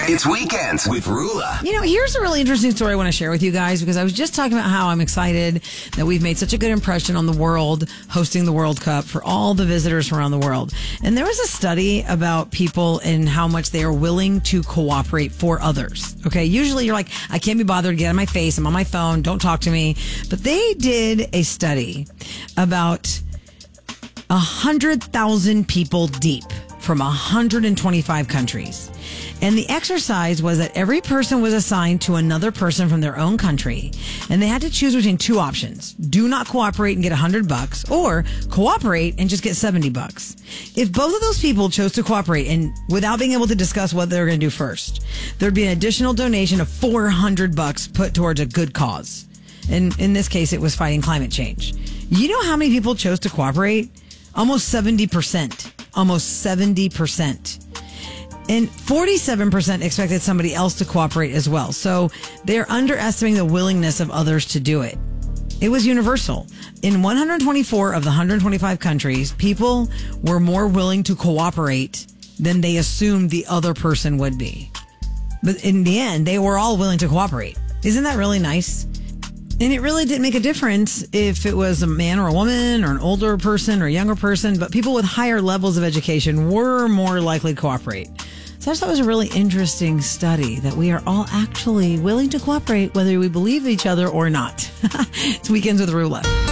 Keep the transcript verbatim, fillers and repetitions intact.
It's Weekends with Rula. You know, here's a really interesting story I want to share with you guys, because I was just talking about how I'm excited that we've made such a good impression on the world hosting the World Cup for all the visitors from around the world. And there was a study about people and how much they are willing to cooperate for others. Okay, usually you're like, I can't be bothered to get on my face. I'm on my phone. Don't talk to me. But they did a study about one hundred thousand people deep from one hundred twenty-five countries. And the exercise was that every person was assigned to another person from their own country, and they had to choose between two options: do not cooperate and get one hundred bucks, or cooperate and just get seventy bucks. If both of those people chose to cooperate and without being able to discuss what they were going to do first, there'd be an additional donation of four hundred bucks put towards a good cause. And in this case, it was fighting climate change. You know how many people chose to cooperate? Almost seventy percent. Almost seventy percent. And forty-seven percent expected somebody else to cooperate as well. So they're underestimating the willingness of others to do it. It was universal. In one hundred twenty-four of the one hundred twenty-five countries, people were more willing to cooperate than they assumed the other person would be. But in the end, they were all willing to cooperate. Isn't that really nice? And it really didn't make a difference if it was a man or a woman or an older person or a younger person, but people with higher levels of education were more likely to cooperate. So I just thought it was a really interesting study that we are all actually willing to cooperate whether we believe each other or not. It's Weekends with Rula.